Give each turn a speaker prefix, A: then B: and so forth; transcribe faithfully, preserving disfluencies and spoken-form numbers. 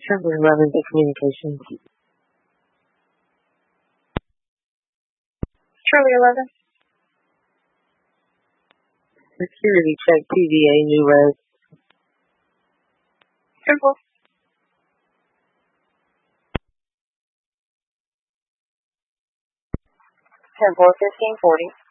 A: Temple eleven Big Communications.
B: Charlie eleven.
A: Security check T V A New Res.
B: Temple. Temple fifteen forty.